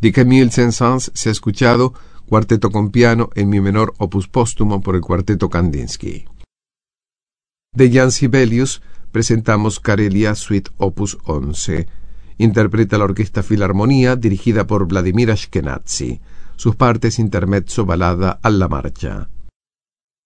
De Camille Saint-Saëns se ha escuchado Cuarteto con piano en mi menor opus póstumo por el Cuarteto Kandinsky. De Jan Sibelius presentamos Karelia Suite opus 11. Interpreta la Orquesta Filarmonía dirigida por Vladimir Ashkenazy. Sus partes intermezzo, balada, alla marcha.